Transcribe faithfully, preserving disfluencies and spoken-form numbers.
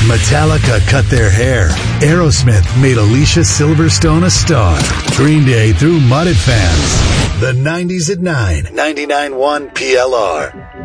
Metallica cut their hair. Aerosmith made Alicia Silverstone a star. Green Day threw mud at fans. The nineties at nine. ninety-nine point one P L R.